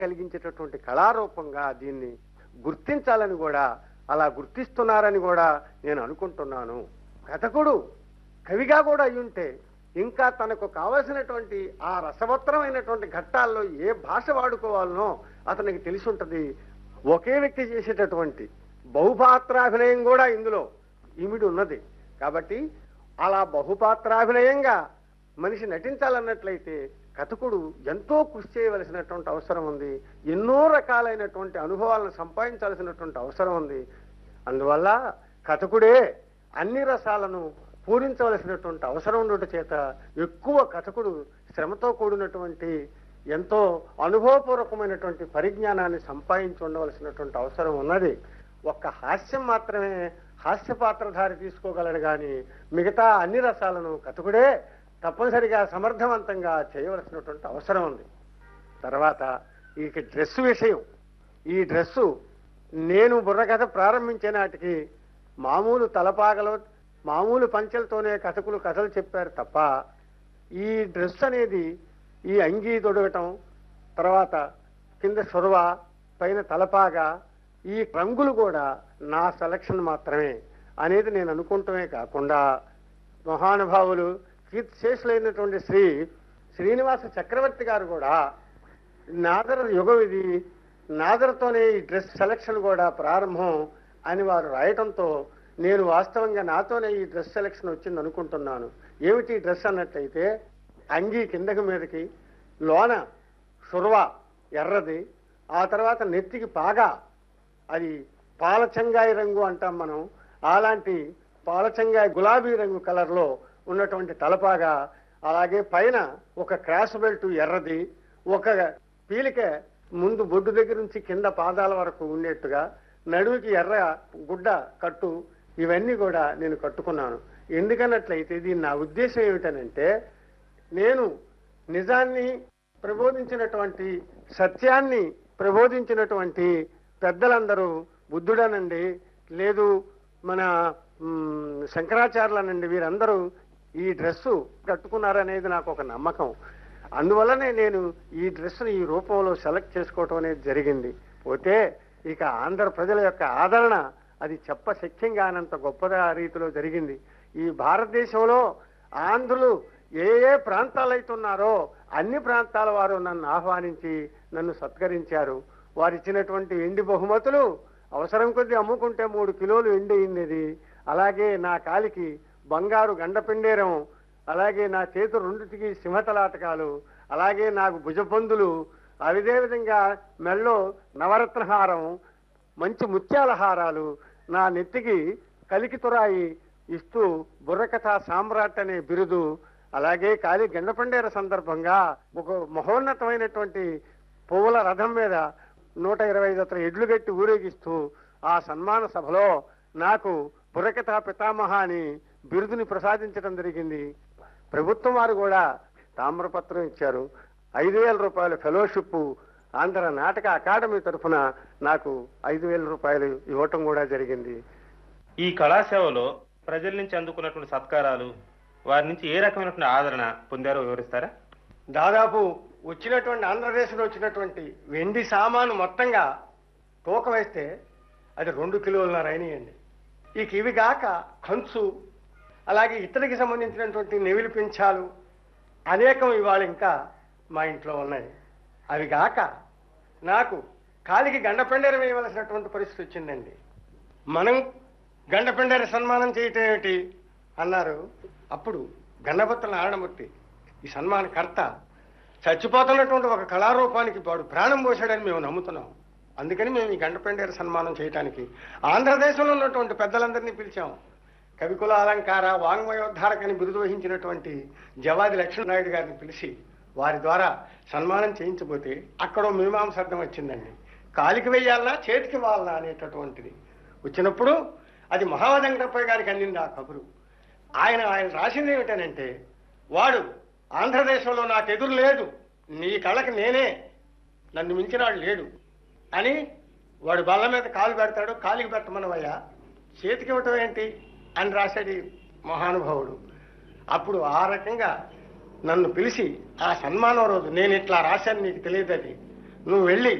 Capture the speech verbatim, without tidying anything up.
కలిగించేటటువంటి కళారూపంగా దీన్ని గుర్తించాలని కూడా, అలా గుర్తిస్తున్నారని కూడా నేను అనుకుంటున్నాను. కథకుడు కవిగా కూడా అయ్యుంటే ఇంకా తనకు కావలసినటువంటి ఆ రసవత్తరమైనటువంటి ఘట్టాల్లో ఏ భాష వాడుకోవాలనో అతనికి తెలిసి ఉంటుంది. ఒకే వ్యక్తి చేసేటటువంటి బహుపాత్రాభినయం కూడా ఇందులో ఇమిడి ఉన్నది. కాబట్టి అలా బహుపాత్రాభినయంగా మనిషి నటించాలన్నట్లయితే కథకుడు ఎంతో కృషి చేయవలసినటువంటి అవసరం ఉంది. ఎన్నో రకాలైనటువంటి అనుభవాలను సంపాదించాల్సినటువంటి అవసరం ఉంది. అందువల్ల కథకుడే అన్ని రసాలను పూరించవలసినటువంటి అవసరం ఉండటం చేత ఎక్కువ కథకుడు శ్రమతో కూడినటువంటి ఎంతో అనుభవపూర్వకమైనటువంటి పరిజ్ఞానాన్ని సంపాదించి ఉండవలసినటువంటి అవసరం ఉన్నది. ఒక్క హాస్యం మాత్రమే హాస్య పాత్రధారి తీసుకోగలడు కానీ మిగతా అన్ని రసాలను కథకుడే తప్పనిసరిగా సమర్థవంతంగా చేయవలసినటువంటి అవసరం ఉంది. తర్వాత ఈ డ్రెస్సు విషయం. ఈ డ్రెస్సు నేను బుర్రకథ ప్రారంభించే నాటికి మామూలు తలపాగలో మామూలు పంచెలతోనే కథకులు కథలు చెప్పారు తప్ప ఈ డ్రెస్ అనేది ఈ అంగీ తొడగటం, తర్వాత కింద సొరవ, పైన తలపాగా, ఈ రంగులు కూడా నా సెలక్షన్ మాత్రమే అనేది నేను అనుకుంటమే కాకుండా మహానుభావులు కీర్తిశేషులైనటువంటి శ్రీ శ్రీనివాస చక్రవర్తి గారు కూడా నాదర యుగం ఇది, నాదరతోనే ఈ డ్రెస్ సెలక్షన్ కూడా ప్రారంభం అని వారు రాయటంతో నేను వాస్తవంగా నాతోనే ఈ డ్రెస్ సెలక్షన్ వచ్చింది అనుకుంటున్నాను. ఏమిటి డ్రెస్ అన్నట్లయితే అంగీ కిందకి మీదకి, లోన షుర్వ ఎర్రది, ఆ తర్వాత నెత్తికి పాగా అది పాలచంగాయి రంగు అంటాం మనం, అలాంటి పాలచంగాయి గులాబీ రంగు కలర్లో ఉన్నటువంటి తలపాగా, అలాగే పైన ఒక క్రాస్ బెల్ట్ ఎర్రది, ఒక పీలిక ముందు బొడ్డు దగ్గర నుంచి కింద పాదాల వరకు ఉండేట్టుగా, నడువుకి ఎర్ర గుడ్డ కట్టు, ఇవన్నీ కూడా నేను కట్టుకున్నాను. ఎందుకన్నట్లయితే దీని నా ఉద్దేశం ఏమిటనంటే నేను నిజాన్ని ప్రబోధించినటువంటి సత్యాన్ని ప్రబోధించినటువంటి పెద్దలందరూ బుద్ధుడనండి, లేదు మన శంకరాచార్యులనండి, వీరందరూ ఈ డ్రెస్సు కట్టుకున్నారనేది నాకు ఒక నమ్మకం. అందువల్లనే నేను ఈ డ్రెస్సును ఈ రూపంలో సెలెక్ట్ చేసుకోవటం అనేది జరిగింది. పోతే ఇక ఆంధ్ర ప్రజల యొక్క ఆదరణ అది చెప్పశక్యంగానంత గొప్ప రీతిలో జరిగింది. ఈ భారతదేశంలో ఆంధ్రులు ఏ ఏ ప్రాంతాలు అయితున్నారో అన్ని ప్రాంతాల వారు నన్ను ఆహ్వానించి నన్ను సత్కరించారు. వారు ఇచ్చినటువంటి ఎండి బహుమతులు అవసరం కొద్దీ అమ్ముకుంటే మూడు కిలోలు ఎండి అయింది. అలాగే నా కాలికి బంగారు గండపిండేరం, అలాగే నా చేతులు రెండుటికి సింహతలాటకాలు, అలాగే నాకు భుజపందులు, అదే విధంగా మెళ్ళో నవరత్నహారం, మంచి ముత్యాల హారాలు, నా నెత్తికి కలికి తురాయి ఇస్తూ బుర్రకథ సామ్రాట్ అనే బిరుదు, అలాగే కాలి గండపండేర సందర్భంగా ఒక మహోన్నతమైనటువంటి పువ్వుల రథం మీద నూట ఇరవై ఐదు అతను ఎడ్లు గట్టి ఊరేగిస్తూ ఆ సన్మాన సభలో నాకు బుర్రకథ పితామహ అని బిరుదుని ప్రసాదించడం జరిగింది. ప్రభుత్వం వారు కూడా తామ్రపత్రం ఇచ్చారు. ఐదు వేల రూపాయల ఫెలోషిప్ ఆంధ్ర నాటక అకాడమీ తరఫున నాకు ఐదు వేల రూపాయలు ఇవ్వటం కూడా జరిగింది. ఈ కళాసేవలో ప్రజల నుంచి అందుకున్నటువంటి సత్కారాలు, వారి నుంచి ఏ రకమైనటువంటి ఆదరణ పొందారో వివరిస్తారా? దాదాపు వచ్చినటువంటి ఆంధ్రప్రదేశ్లో వచ్చినటువంటి వెండి సామాను మొత్తంగా తూకం వేస్తే అది రెండు కిలోలున్నర అయినాయండి. ఇక ఇవి కాక కంచు, అలాగే ఇతరికి సంబంధించినటువంటి నెవిలి పింఛాలు అనేకం ఇవాళ ఇంకా మా ఇంట్లో ఉన్నాయి. అవి కాక నాకు కాలికి గండపెండెర వేయవలసినటువంటి పరిస్థితి వచ్చిందండి. మనం గండపెండెర సన్మానం చేయటం ఏమిటి అన్నారు. అప్పుడు గండపత్ర నారాయణమూర్తి ఈ సన్మానకర్త చచ్చిపోతున్నటువంటి ఒక కళారూపానికి వాడు ప్రాణం పోశాడని మేము నమ్ముతున్నాం. అందుకని మేము ఈ గండపెండేర సన్మానం చేయడానికి ఆంధ్రదేశంలో ఉన్నటువంటి పెద్దలందరినీ పిలిచాం. కవికుల అలంకార వాంగ్మయోద్ధారకని బిరుదు వహించినటువంటి జవాది లక్ష్మీనాయుడు గారిని పిలిచి వారి ద్వారా సన్మానం చేయించబోతే అక్కడో మీమాంసార్థం వచ్చిందండి. కాలికి వెయ్యాలనా చేతికి వాళ్ళనా అనేటటువంటిది వచ్చినప్పుడు అది మహావదంగరప్పయ్య గారికి అందింది ఆ కబురు. ఆయన ఆయన రాసింది ఏమిటనంటే, వాడు ఆంధ్రదేశంలో నాకు ఎదురు లేదు, నీ కళ్ళకి నేనే, నన్ను మించినాడు లేడు అని వాడు బల్ల మీద కాలు పెడతాడు. కాలికి పెట్టమనవయ్యా, చేతికి ఇవ్వటం ఏంటి అని రాశాడు మహానుభావుడు. అప్పుడు ఆ రకంగా నన్ను పిలిచి ఆ సన్మానం రోజు నేను ఇట్లా రాశాను, నీకు తెలియదు, అది నువ్వు వెళ్ళి